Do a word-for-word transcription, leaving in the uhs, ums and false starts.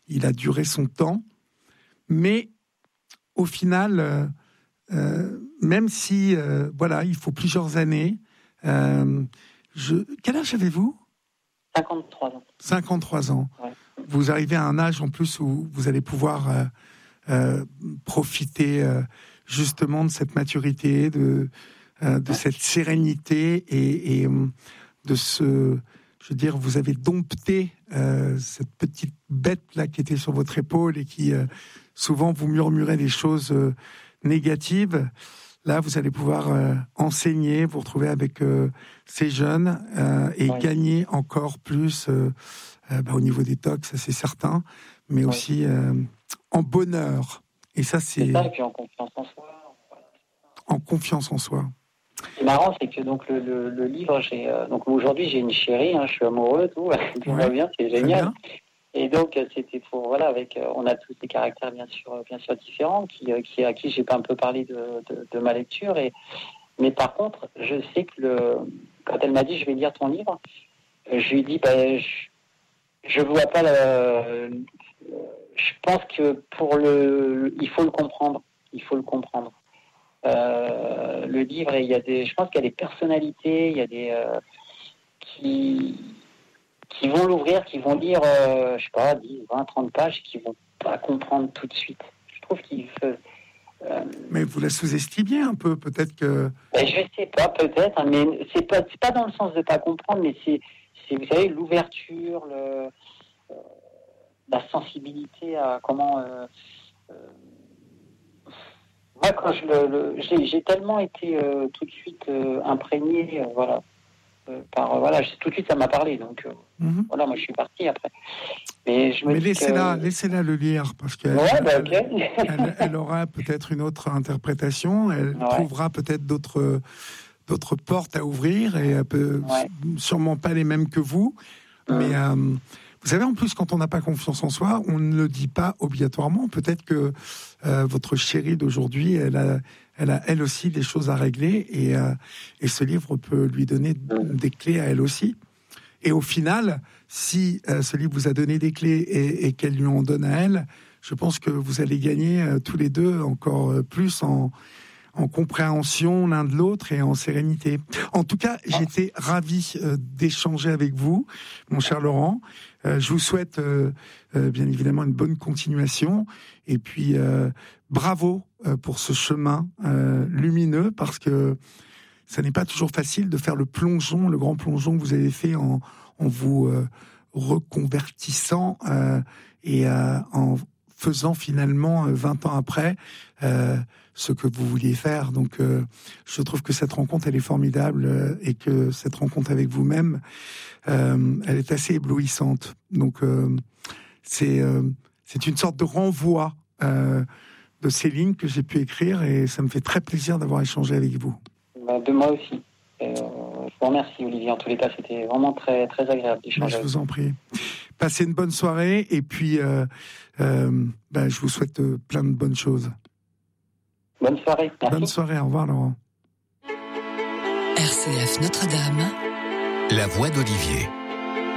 il a duré son temps. Mais au final, euh, euh, même si, euh, voilà, il faut plusieurs années. Euh, je... Quel âge avez-vous ? cinquante-trois ans. cinquante-trois ans. Ouais. Vous arrivez à un âge en plus où vous allez pouvoir euh, euh, profiter euh, justement de cette maturité, de, euh, de ouais. cette sérénité et, et de ce... Je veux dire, vous avez dompté euh, cette petite bête-là qui était sur votre épaule et qui, euh, souvent, vous murmurait des choses euh, négatives. Là, vous allez pouvoir euh, enseigner, vous retrouver avec euh, ces jeunes euh, et oui. gagner encore plus euh, euh, bah, au niveau des tocs, ça c'est certain, mais oui. aussi euh, en bonheur. Et ça, c'est... c'est ça, et puis en confiance en soi. Voilà. En confiance en soi. Ce qui est marrant, c'est que donc le, le, le livre, j'ai euh, donc aujourd'hui j'ai une chérie, hein, je suis amoureux, tout, tout va bien, c'est génial. Et donc c'était pour voilà, avec euh, on a tous des caractères bien sûr, bien sûr différents, qui, euh, qui à qui j'ai pas un peu parlé de, de, de ma lecture. Et mais par contre, je sais que le quand elle m'a dit je vais lire ton livre, je lui ai dit ben je, je vois pas le, je pense que pour le il faut le comprendre, il faut le comprendre. Euh, le livre, il y a des, je pense qu'il y a des personnalités, il y a des euh, qui qui vont l'ouvrir, qui vont lire, euh, je sais pas, dix, vingt, trente pages, qui vont pas comprendre tout de suite. Je trouve qu'il faut. Euh, mais vous la sous-estimez un peu, peut-être que. Ben, je sais pas, peut-être, mais c'est pas, c'est pas dans le sens de pas comprendre, mais c'est, c'est vous savez, l'ouverture, le, euh, la sensibilité à comment. Euh, euh, Moi, quand je le, le j'ai, j'ai tellement été euh, tout de suite euh, imprégné, euh, voilà, euh, par euh, voilà, tout de suite ça m'a parlé, donc euh, mm-hmm. voilà, moi je suis parti après. Mais je me Mais dis laissez-la, que... laissez-la le lire parce qu'elle ouais, bah, okay. elle, elle, elle aura peut-être une autre interprétation, elle ouais. trouvera peut-être d'autres d'autres portes à ouvrir et elle peut ouais. sûrement pas les mêmes que vous, mm. mais euh, vous savez, en plus, quand on n'a pas confiance en soi, on ne le dit pas obligatoirement. Peut-être que euh, votre chérie d'aujourd'hui, elle a, elle a elle aussi des choses à régler et, euh, et ce livre peut lui donner des clés à elle aussi. Et au final, si euh, ce livre vous a donné des clés et, et qu'elle lui en donne à elle, je pense que vous allez gagner euh, tous les deux encore euh, plus en... en compréhension l'un de l'autre et en sérénité. En tout cas, j'étais ravi euh, d'échanger avec vous, mon cher Laurent. Euh, je vous souhaite euh, euh, bien évidemment une bonne continuation et puis euh, bravo euh, pour ce chemin euh, lumineux parce que ça n'est pas toujours facile de faire le plongeon, le grand plongeon que vous avez fait en, en vous euh, reconvertissant euh, et euh, en faisant finalement euh, vingt ans après euh, ce que vous vouliez faire. Donc euh, je trouve que cette rencontre elle est formidable euh, et que cette rencontre avec vous-même euh, elle est assez éblouissante. Donc euh, c'est euh, c'est une sorte de renvoi euh, de ces lignes que j'ai pu écrire et ça me fait très plaisir d'avoir échangé avec vous. De moi aussi. Euh, je vous remercie Olivier. En tous les cas, c'était vraiment très très agréable d'échanger. Je vous en prie. Passez une bonne soirée et puis euh, euh, ben, je vous souhaite plein de bonnes choses. Bonne soirée. Merci. Bonne soirée. Au revoir Laurent. R C F Notre-Dame. La voix d'Olivier.